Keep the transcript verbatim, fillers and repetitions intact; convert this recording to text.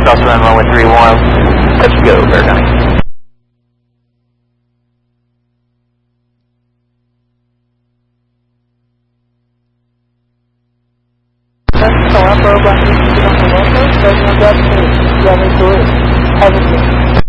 Crosswind runway three one. Let's go, Bear County. Então, a prova aqui on the local, does not get me. You have to do it. Have a good.